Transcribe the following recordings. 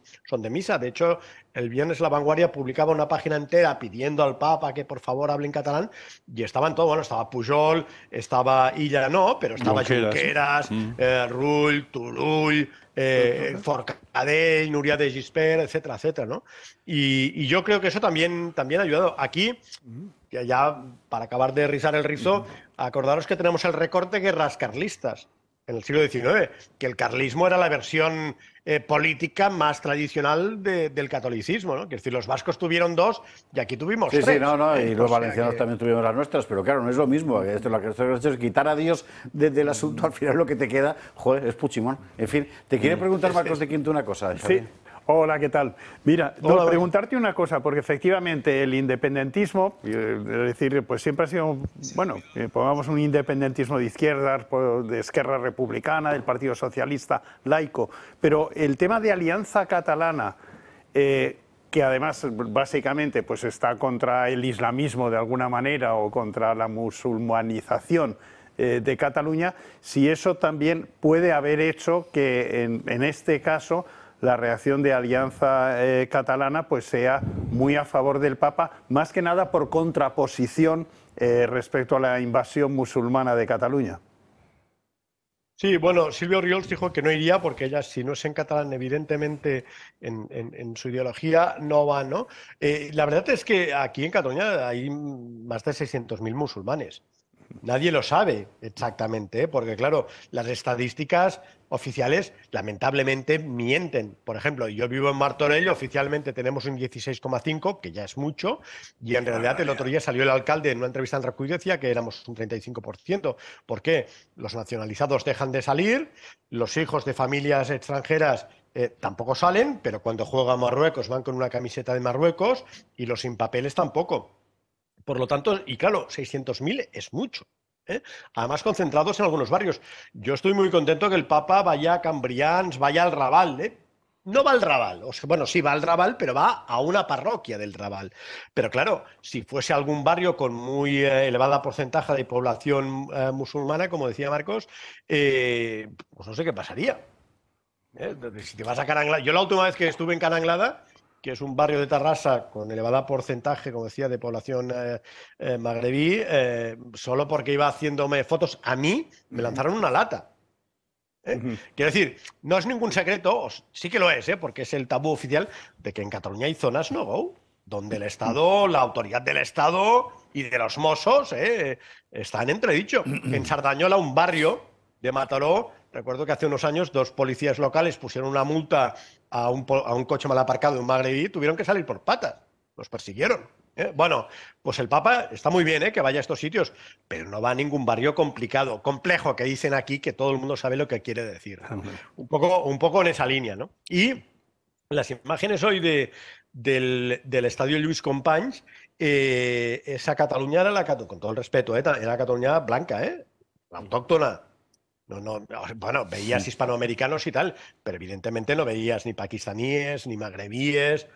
son de misa. De hecho, el viernes La Vanguardia publicaba una página entera pidiendo al Papa que por favor hable en catalán y estaban todos, bueno, estaba Pujol, estaba Illa, no, pero estaba Junqueras, Rull, Turull, Forcadell, Núria de Gispert, etcétera, etcétera, ¿no? Y yo creo que eso también ha ayudado. Aquí, ya para acabar de rizar el rizo, acordaros que tenemos el récord de guerras carlistas en el siglo XIX, que el carlismo era la versión política más tradicional del catolicismo, ¿no? Es decir, los vascos tuvieron 2 y aquí tuvimos 3. Sí, no, y los valencianos también tuvieron las nuestras, pero claro, no es lo mismo. Esto, lo que es quitar a Dios del asunto, al final lo que te queda, joder, es Puigdemont. En fin, te quiere preguntar Marcos de Quinto una cosa. Sí. Hola, ¿qué tal? Mira, preguntarte una cosa, porque efectivamente el independentismo, es decir, pues siempre ha sido, bueno, pongamos un independentismo de izquierdas, de Esquerra Republicana, del Partido Socialista, laico, pero el tema de Alianza Catalana, que además básicamente pues está contra el islamismo de alguna manera o contra la musulmanización de Cataluña, si eso también puede haber hecho que en este caso la reacción de Alianza Catalana pues sea muy a favor del Papa, más que nada por contraposición respecto a la invasión musulmana de Cataluña. Sí, bueno, Silvia Oriols dijo que no iría porque ella, si no es en catalán, evidentemente en su ideología no va, ¿no? La verdad es que aquí en Cataluña hay más de 600.000 musulmanes. Nadie lo sabe exactamente, ¿eh? Porque claro, las estadísticas oficiales lamentablemente mienten. Por ejemplo, yo vivo en Martorell, oficialmente tenemos un 16,5, que ya es mucho, y en realidad el otro día salió el alcalde en una entrevista en Recull y decía que éramos un 35%. ¿Por qué? Los nacionalizados dejan de salir, los hijos de familias extranjeras tampoco salen, pero cuando juega Marruecos van con una camiseta de Marruecos y los sin papeles tampoco. Por lo tanto, y claro, 600.000 es mucho, ¿eh? Además concentrados en algunos barrios. Yo estoy muy contento que el Papa vaya a Cambrians, vaya al Raval, ¿eh? No va al Raval, o sea, bueno, sí va al Raval, pero va a una parroquia del Raval. Pero claro, si fuese algún barrio con muy elevada porcentaje de población musulmana, como decía Marcos, pues no sé qué pasaría. Si te vas a Caranglada, yo la última vez que estuve en Caranglada, que es un barrio de Tarrasa con elevada porcentaje, como decía, de población magrebí, solo porque iba haciéndome fotos a mí, me lanzaron una lata. Quiero decir, no es ningún secreto, sí que lo es, porque es el tabú oficial de que en Cataluña hay zonas no-go, donde el Estado, la autoridad del Estado y de los Mossos está en entredicho. En Sardañola, un barrio de Mataró, recuerdo que hace unos años 2 policías locales pusieron una multa a un coche mal aparcado de un magrebí, tuvieron que salir por patas, los persiguieron. Bueno, pues el Papa está muy bien que vaya a estos sitios, pero no va a ningún barrio complejo, que dicen aquí, que todo el mundo sabe lo que quiere decir. Un poco en esa línea, ¿no? Y las imágenes hoy del estadio Lluís Companys, esa Cataluña era con todo el respeto, era la Cataluña blanca, la autóctona. No, bueno, veías hispanoamericanos y tal, pero evidentemente no veías ni pakistaníes, ni magrebíes,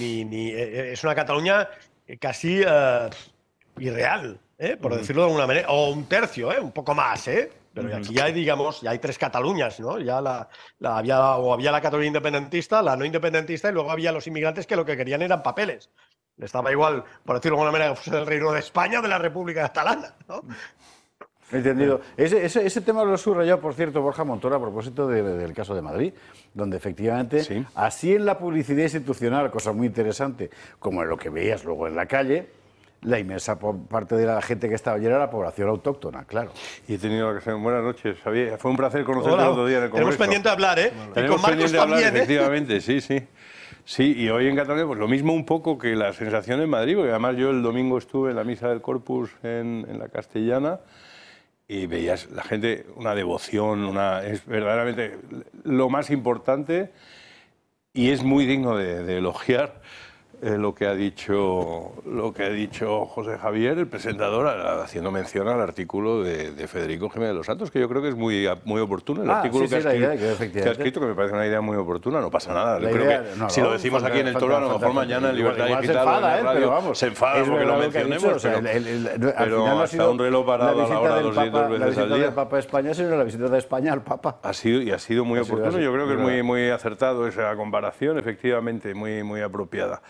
es una Cataluña casi irreal, por decirlo de alguna manera, o un tercio, un poco más, pero aquí ya hay, digamos, ya hay 3 Cataluñas, ¿no? Ya había la Cataluña independentista, la no independentista, y luego había los inmigrantes que lo que querían eran papeles. Les estaba igual, por decirlo de alguna manera, que fuese del Reino de España o de la República Catalana, ¿no? Entendido. Ese tema lo subrayó, por cierto, Borja Montoro, a propósito del caso de Madrid, donde efectivamente, sí, así en la publicidad institucional, cosa muy interesante, como en lo que veías luego en la calle, la inmensa parte de la gente que estaba allí era la población autóctona, claro. Y he tenido ocasión. Buenas noches, Javier. Fue un placer conocerte el otro día en el Congreso. Tenemos pendiente de hablar, Tenemos con Marcos pendiente de hablar, efectivamente, sí. Sí, y hoy en Cataluña, pues lo mismo un poco que la sensación en Madrid, porque además yo el domingo estuve en la misa del Corpus en la Castellana, y veías la gente, una devoción, es verdaderamente lo más importante y es muy digno de elogiar lo que ha dicho José Javier, el presentador, haciendo mención al artículo de Federico Jiménez de los Santos, que yo creo que es muy oportuno. El artículo que ha escrito, que me parece una idea muy oportuna, no pasa nada. Yo creo que si lo decimos aquí en el Toro, a lo mejor mañana en Libertad Digital o en la radio se enfada porque lo mencionemos, pero hasta un reloj parado a la hora dos veces al día. La visita del Papa a España, sino la visita de España al Papa. Ha sido muy oportuno, yo creo que es muy acertado esa comparación, efectivamente, muy apropiada.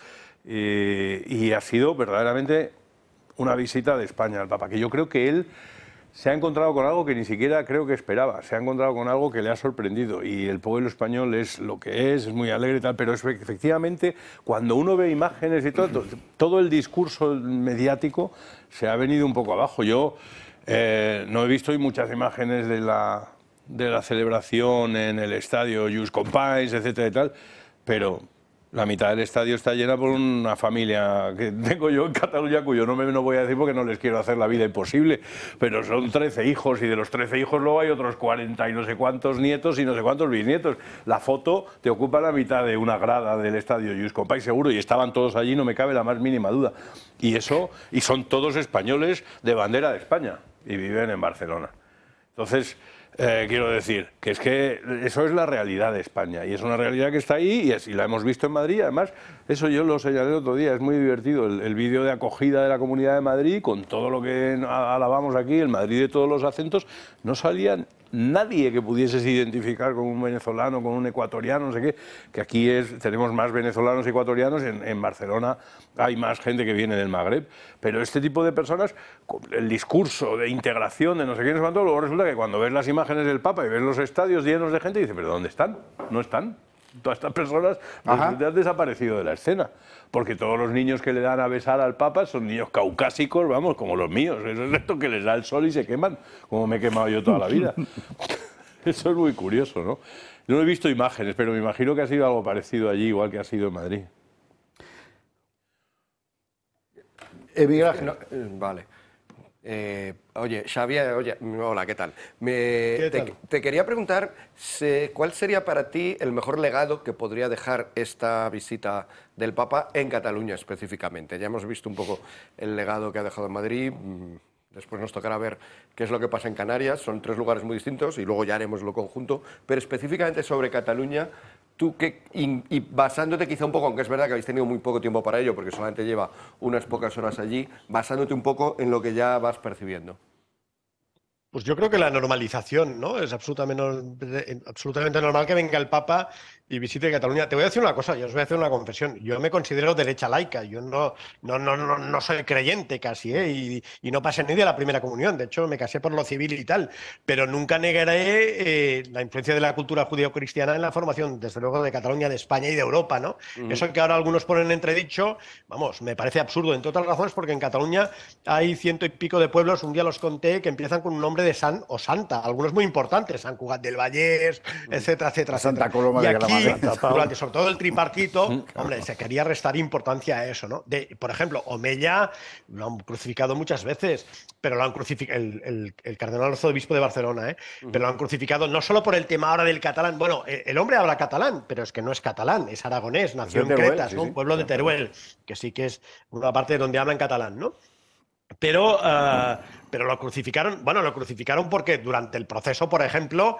Y ha sido verdaderamente una visita de España al Papa, que yo creo que él se ha encontrado con algo que ni siquiera creo que esperaba, se ha encontrado con algo que le ha sorprendido, y el pueblo español es lo que es muy alegre y tal, pero efectivamente cuando uno ve imágenes y todo el discurso mediático se ha venido un poco abajo. Yo no he visto hoy muchas imágenes de la celebración en el estadio Just Compais, etcétera y tal, pero la mitad del estadio está llena por una familia que tengo yo en Cataluña, cuyo nombre no voy a decir porque no les quiero hacer la vida imposible, pero son 13 hijos, y de los 13 hijos luego hay otros 40 y no sé cuántos nietos y no sé cuántos bisnietos. La foto te ocupa la mitad de una grada del estadio Just Compais, seguro, y estaban todos allí, no me cabe la más mínima duda. Y son todos españoles de bandera de España y viven en Barcelona. Entonces, quiero decir que es que eso es la realidad de España, y es una realidad que está ahí, y la hemos visto en Madrid. Además, eso yo lo señalé el otro día, es muy divertido el vídeo de acogida de la Comunidad de Madrid, con todo lo que alabamos aquí, el Madrid de todos los acentos. No salía nadie que pudieses identificar con un venezolano, con un ecuatoriano, no sé qué, que aquí tenemos más venezolanos y ecuatorianos, en Barcelona hay más gente que viene del Magreb, pero este tipo de personas, el discurso de integración, de no sé qué, no sé cuánto, luego resulta que cuando ves las resultaciones del Papa y ves los estadios llenos de gente, dices, ¿pero dónde están? No están. Todas estas personas han desaparecido de la escena, porque todos los niños que le dan a besar al Papa son niños caucásicos, vamos, como los míos. Eso es esto que les da el sol y se queman, como me he quemado yo toda la vida. Eso es muy curioso, ¿no? No he visto imágenes, pero me imagino que ha sido algo parecido allí, igual que ha sido en Madrid. Miguel Ángel. Vale. Oye, Xavier, hola, ¿qué tal? Te quería preguntar cuál sería para ti el mejor legado que podría dejar esta visita del Papa en Cataluña específicamente. Ya hemos visto un poco el legado que ha dejado en Madrid. Después nos tocará ver qué es lo que pasa en Canarias. Son 3 lugares muy distintos y luego ya haremos lo conjunto. Pero específicamente sobre Cataluña, tú y basándote quizá un poco, aunque es verdad que habéis tenido muy poco tiempo para ello, porque solamente lleva unas pocas horas allí, basándote un poco en lo que ya vas percibiendo. Pues yo creo que la normalización, ¿no? Es absolutamente normal que venga el Papa y visite Cataluña. Te voy a decir una cosa, yo os voy a hacer una confesión. Yo me considero derecha laica, yo no soy creyente casi, y no pasé ni de la primera comunión. De hecho, me casé por lo civil y tal, pero nunca negaré la influencia de la cultura judío-cristiana en la formación, desde luego, de Cataluña, de España y de Europa, ¿no? Eso que ahora algunos ponen en entredicho, vamos, me parece absurdo, entre otras razones, porque en Cataluña hay 100 y pico de pueblos, un día los conté, que empiezan con un nombre de san o santa, algunos muy importantes, Sant Cugat del Vallès, etcétera, etcétera. Santa Coloma de Gramenet. Durante sobre todo el tripartito, hombre, se quería restar importancia a eso, ¿no? Por ejemplo, Omeya lo han crucificado muchas veces, pero lo han crucificado, el cardenal arzobispo de Barcelona, pero lo han crucificado no solo por el tema ahora del catalán. Bueno, el hombre habla catalán, pero es que no es catalán, es aragonés, nació en Cretas, ¿no? Un pueblo de Teruel, que sí que es una parte donde hablan catalán, ¿no? Pero lo crucificaron, lo crucificaron porque durante el proceso, por ejemplo,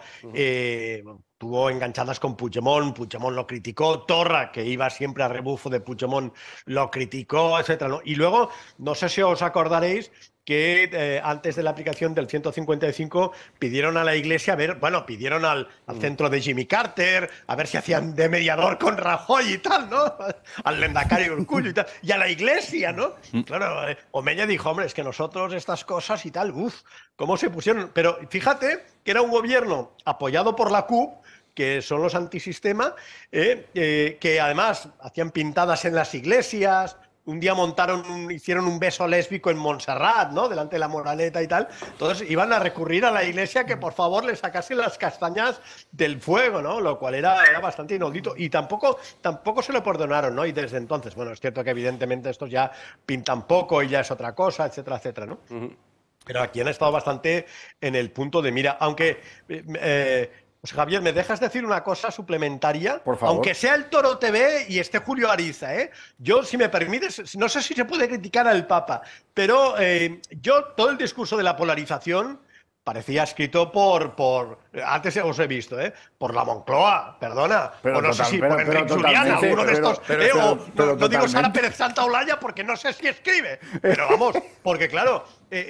tuvo enganchadas con Puigdemont lo criticó, Torra, que iba siempre a rebufo de Puigdemont, lo criticó, etcétera, ¿no? Y luego, no sé si os acordaréis que antes de la aplicación del 155 pidieron a la Iglesia pidieron al centro de Jimmy Carter a ver si hacían de mediador con Rajoy y tal, ¿no? Al Lehendakari Urkullu y tal, y a la Iglesia, ¿no? Claro, Omeya dijo, hombre, es que nosotros estas cosas y tal, ¿cómo se pusieron? Pero fíjate que era un gobierno apoyado por la CUP, que son los antisistema, que además hacían pintadas en las iglesias. Un día hicieron un beso lésbico en Montserrat, ¿no? Delante de la Moraleta y tal. Entonces iban a recurrir a la Iglesia que por favor le sacase las castañas del fuego, ¿no? Lo cual era bastante inaudito. Y tampoco se lo perdonaron, ¿no? Y desde entonces, bueno, es cierto que evidentemente estos ya pintan poco y ya es otra cosa, etcétera, etcétera, ¿no? Pero aquí han estado bastante en el punto de mira, aunque Pues Javier, ¿me dejas decir una cosa suplementaria? Por favor. Aunque sea el Toro TV y esté Julio Ariza, ¿eh? Yo, si me permites, no sé si se puede criticar al Papa, pero yo todo el discurso de la polarización parecía escrito antes os he visto, por la Moncloa, perdona, pero o no sé si por Enrique Julián, alguno de estos, no digo Sara Pérez Santa Olaya porque no sé si escribe, pero vamos, porque claro,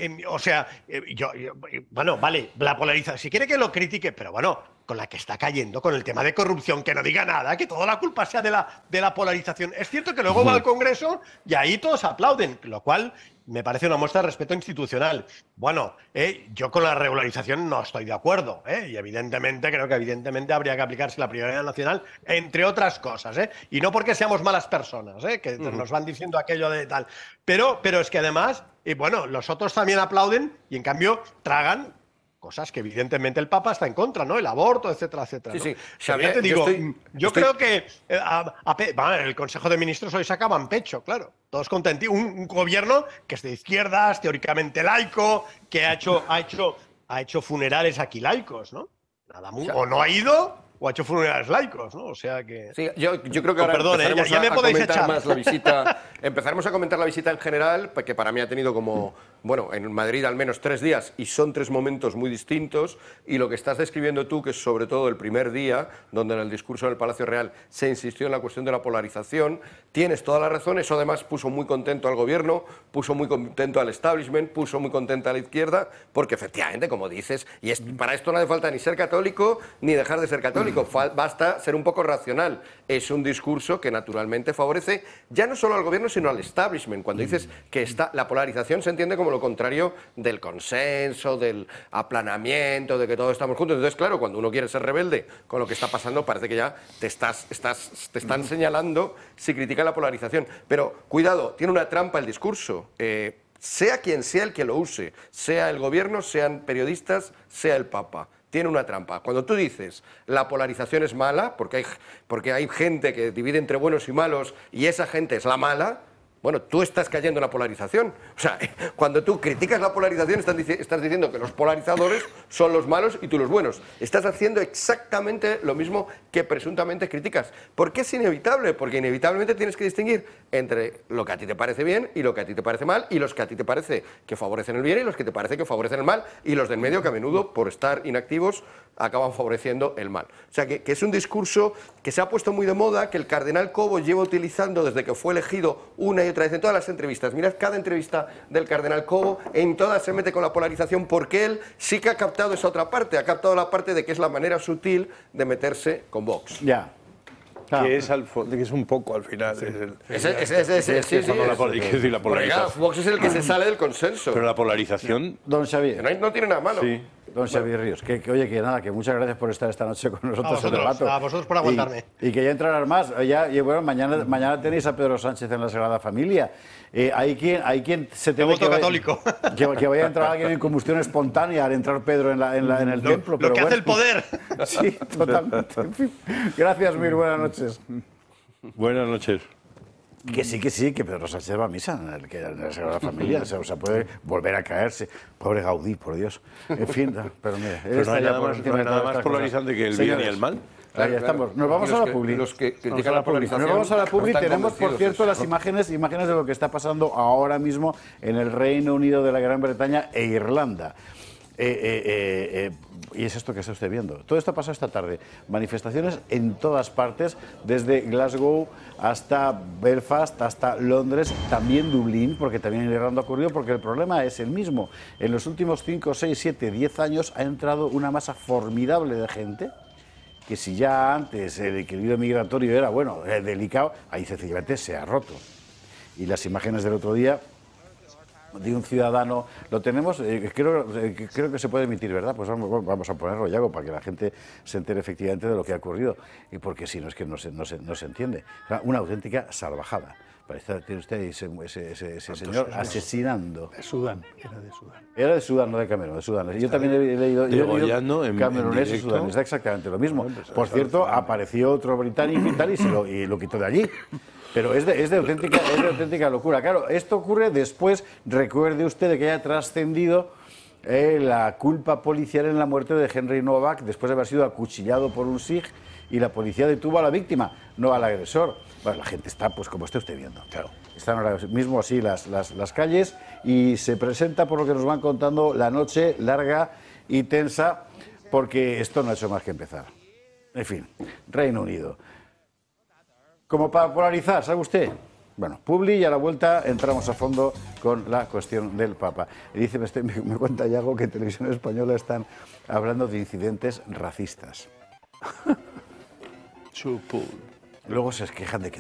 bueno, vale, la polarización, si quiere que lo critique, pero bueno, con la que está cayendo, con el tema de corrupción, que no diga nada, que toda la culpa sea de la polarización. Es cierto que luego va al Congreso y ahí todos aplauden, lo cual me parece una muestra de respeto institucional. Bueno, yo con la regularización no estoy de acuerdo, y evidentemente creo que habría que aplicarse la prioridad nacional, entre otras cosas, y no porque seamos malas personas, que nos van diciendo aquello de tal. Pero es que además, bueno, los otros también aplauden y en cambio tragan cosas que evidentemente el Papa está en contra, ¿no? El aborto, etcétera, etcétera. Sí, ¿no? sí. Xavier, te digo, yo creo que el Consejo de Ministros hoy sacaban pecho, claro. Todos contentos. Un gobierno que es de izquierdas, teóricamente laico, que ha hecho funerales aquí laicos, ¿no? O no ha ido o ha hecho funerales laicos, ¿no? O sea que... Sí, yo creo que ahora ya me podéis echar. Más la visita, empezaremos a comentar la visita en general, que para mí ha tenido como, bueno, en Madrid al menos 3 días, y son 3 momentos muy distintos, y lo que estás describiendo tú, que es sobre todo el primer día, donde en el discurso del Palacio Real se insistió en la cuestión de la polarización, tienes toda la razón, eso además puso muy contento al gobierno, puso muy contento al establishment, puso muy contenta a la izquierda, porque efectivamente, como dices, para esto no hace falta ni ser católico, ni dejar de ser católico, basta ser un poco racional. Es un discurso que naturalmente favorece ya no solo al gobierno, sino al establishment. Cuando dices que la polarización se entiende como lo contrario del consenso, del aplanamiento, de que todos estamos juntos. Entonces, claro, cuando uno quiere ser rebelde con lo que está pasando, parece que ya te están señalando si critica la polarización. Pero, cuidado, tiene una trampa el discurso. Sea quien sea el que lo use, sea el gobierno, sean periodistas, sea el Papa. Tiene una trampa. Cuando tú dices la polarización es mala, porque hay gente que divide entre buenos y malos y esa gente es la mala, bueno, tú estás cayendo en la polarización. O sea, cuando tú criticas la polarización estás diciendo que los polarizadores son los malos y tú los buenos. Estás haciendo exactamente lo mismo que presuntamente criticas. ¿Por qué es inevitable? Porque inevitablemente tienes que distinguir entre lo que a ti te parece bien y lo que a ti te parece mal, y los que a ti te parece que favorecen el bien y los que te parece que favorecen el mal, y los del medio que a menudo, por estar inactivos, acaban favoreciendo el mal. O sea, que es un discurso que se ha puesto muy de moda, que el cardenal Cobo lleva utilizando desde que fue elegido una y otra vez en todas las entrevistas. Mirad cada entrevista del cardenal Cobo, en todas se mete con la polarización, porque él sí que ha captado esa otra parte, ha captado la parte de que es la manera sutil de meterse con Vox. Ya. Que es un poco al final. Sí, la polarización. Vox es el que se sale del consenso. Pero la polarización... Don Xavier. No tiene nada malo. Sí. Don Xavier Ríos, que muchas gracias por estar esta noche con nosotros en el rato. A vosotros por aguantarme. Y que ya entrarás más. Bueno, mañana tenéis a Pedro Sánchez en la Sagrada Familia. Hay quien se teme católico. Que vaya a entrar alguien en combustión espontánea al entrar Pedro en el templo. Lo que hace el poder. Sí, totalmente. En fin. Gracias, Mir. Buenas noches. Buenas noches. Que sí, que Pedro Sánchez va a misa en la Sagrada Familia. O sea, puede volver a caerse. Pobre Gaudí, por Dios. En fin, pero mira... Pero no hay nada más polarizante que el bien y el mal. Ahí estamos. Nos vamos a la publi. Los que critican la polarización. Nos vamos a la publi. Tenemos, por cierto, las imágenes de lo que está pasando ahora mismo en el Reino Unido de la Gran Bretaña e Irlanda. Y es esto que está usted viendo. Todo esto ha pasado esta tarde. Manifestaciones en todas partes, desde Glasgow hasta Belfast, hasta Londres, también Dublín, porque también en Irlanda ha ocurrido, porque el problema es el mismo. En los últimos 5, 6, 7, 10 años ha entrado una masa formidable de gente que, si ya antes el equilibrio migratorio era, delicado, ahí sencillamente se ha roto. Y las imágenes del otro día de un ciudadano, lo tenemos, creo que se puede emitir, ¿verdad? Pues vamos a ponerlo, Yago, para que la gente se entere efectivamente de lo que ha ocurrido, y porque si no es que no se entiende. O sea, una auténtica salvajada. Tiene usted ese señor asesinando. De Sudán, era de Sudán. Era de Sudán, no de Camerún, de Sudán. Yo también he leído camerunés y Sudán, es exactamente lo mismo. Por cierto, apareció otro británico y tal, y lo quitó de allí. Pero es de auténtica locura. Claro, esto ocurre después, recuerde usted, de que haya trascendido la culpa policial en la muerte de Henry Novak después de haber sido acuchillado por un SIG y la policía detuvo a la víctima, no al agresor. Bueno, la gente está, pues como está usted viendo. Claro. Están ahora mismo así las calles y se presenta, por lo que nos van contando, la noche larga y tensa, porque esto no ha hecho más que empezar. En fin, Reino Unido. Como para polarizar, ¿sabe usted? Bueno, Publi, y a la vuelta entramos a fondo con la cuestión del Papa. Y dice, me cuenta Yago que en Televisión Española están hablando de incidentes racistas. Luego se quejan de que